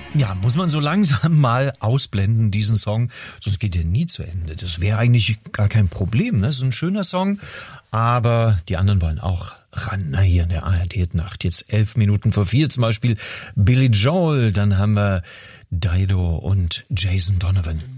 Ja, muss man so langsam mal ausblenden, diesen Song, sonst geht er nie zu Ende. Das wäre eigentlich gar kein Problem, ne? So ein schöner Song, aber die anderen wollen auch ran. Na, hier in der ARD-Nacht, jetzt 4:11 zum Beispiel Billy Joel, dann haben wir Dido und Jason Donovan.